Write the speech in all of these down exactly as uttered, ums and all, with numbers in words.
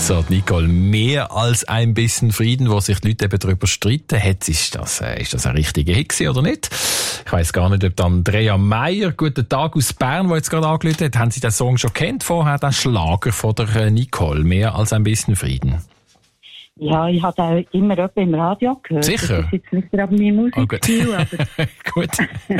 So, Nicole, mehr als ein bisschen Frieden, wo sich die Leute eben darüber streiten. Hat, ist das, äh, ist das ein richtiger Hit gewesen oder nicht? Ich weiss gar nicht, ob dann Andrea Meier, guten Tag aus Bern, der jetzt gerade angerufen hat, haben Sie den Song schon kennt vorher, den Schlager von der Nicole, mehr als ein bisschen Frieden? Ja, ich habe auch immer jemanden im Radio gehört. Sicher? Das ist jetzt nicht gerade mein Musikstil, oh, aber... gut.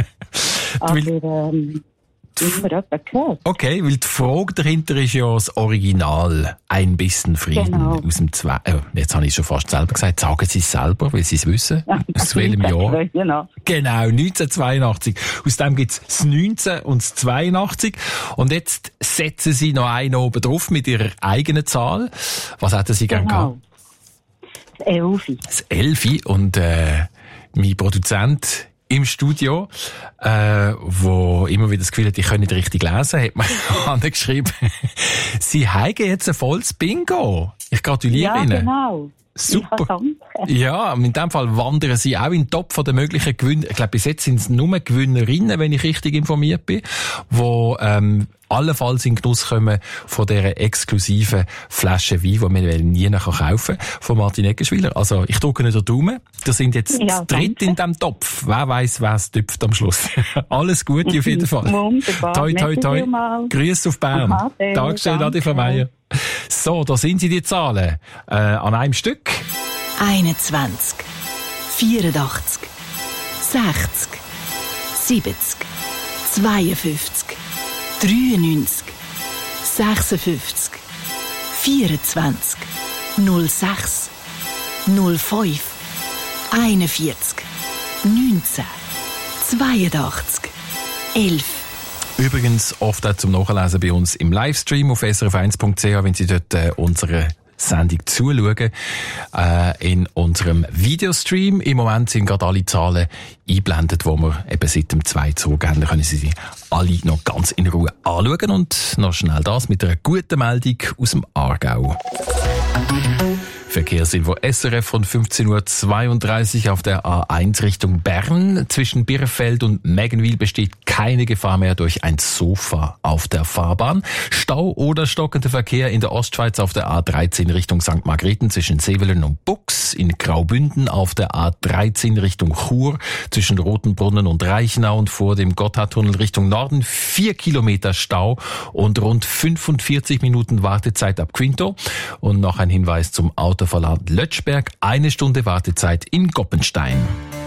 aber, ähm, immer jemanden gehört. Okay, weil die Frage dahinter ist ja das Original, ein bisschen Frieden, genau. Aus dem Zwei... Oh, jetzt habe ich es schon fast selber gesagt. Sagen Sie es selber, weil Sie es wissen. Aus welchem Jahr? Genau. Genau, neunzehnhundertzweiundachtzig. Aus dem gibt es das neunzehn und das zweiundachtzig. Und jetzt setzen Sie noch einen oben drauf mit Ihrer eigenen Zahl. Was hätten Sie gerne Genau. gehabt? Das Elfi. Das Elfi. Und äh, mein Produzent im Studio, äh, wo immer wieder das Gefühl hat, ich kann nicht richtig lesen, hat mir angeschrieben, Sie haben jetzt ein volles Bingo. Ich gratuliere ja, Ihnen. Genau. Super. Ja, in dem Fall wandern Sie auch in den Topf der möglichen Gewinner. Ich glaube, bis jetzt sind es nur Gewinnerinnen, wenn ich richtig informiert bin, die ähm, allenfalls in Genuss kommen von dieser exklusiven Flasche Wein, die man nie nachher kaufen kann, von Martin Eggenschwiler. Also, ich drücke nicht den Daumen. Wir sind jetzt ja, dritt in diesem Topf. Wer weiss, wer es tüpft am Schluss. Alles Gute auf jeden Fall. Wunderbar. Toi, toi, toi. Grüß auf Bern. Ade, Dankeschön, Adi von Meier. So, da sind sie, die Zahlen. Äh, an einem Stück. einundzwanzig, vierundachtzig, sechzig, siebzig, zweiundfünfzig, dreiundneunzig, sechsundfünfzig, vierundzwanzig, null sechs, null fünf, einundvierzig, neunzehn, zweiundachtzig, elf. Übrigens oft auch zum Nachlesen bei uns im Livestream auf s r f eins punkt c h, wenn Sie dort äh, unsere Sendung zuschauen. Äh, in unserem Videostream im Moment sind gerade alle Zahlen eingeblendet, die wir eben seit dem zwei zurückgeben. Da können Sie sie alle noch ganz in Ruhe anschauen. Und noch schnell das mit einer guten Meldung aus dem Aargau. Verkehrsinfo S R F von fünfzehn Uhr zweiunddreißig auf der A eins Richtung Bern. Zwischen Birrfeld und Meggenwil besteht keine Gefahr mehr durch ein Sofa auf der Fahrbahn. Stau oder stockender Verkehr in der Ostschweiz auf der A dreizehn Richtung Sankt Margrethen zwischen Sevelen und Bux. In Graubünden auf der A dreizehn Richtung Chur zwischen Rotenbrunnen und Reichenau und vor dem Gotthardtunnel Richtung Norden. Vier Kilometer Stau und rund fünfundvierzig Minuten Wartezeit ab Quinto. Und noch ein Hinweis zum Autoverland Lötschberg. Eine Stunde Wartezeit in Goppenstein.